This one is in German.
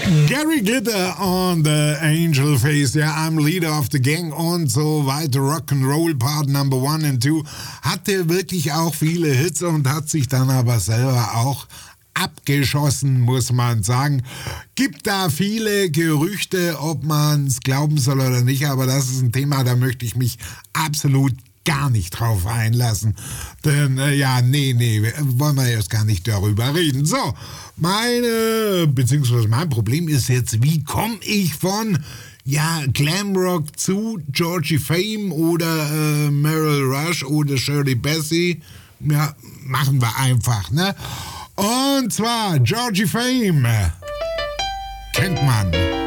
Gary Glitter on the Angel Face, ja, I'm Leader of the Gang und so weiter. Rock'n'Roll Part Number 1 and 2 hatte wirklich auch viele Hits und hat sich dann aber selber auch abgeschossen, muss man sagen. Gibt da viele Gerüchte, ob man es glauben soll oder nicht, aber das ist ein Thema, da möchte ich mich absolut gar nicht drauf einlassen. Denn, nee, wollen wir jetzt gar nicht darüber reden. So, mein Problem ist jetzt, wie komme ich von, Glamrock zu Georgie Fame oder Meryl Rush oder Shirley Bassey? Ja, machen wir einfach, ne? Und zwar Georgie Fame. Kennt man.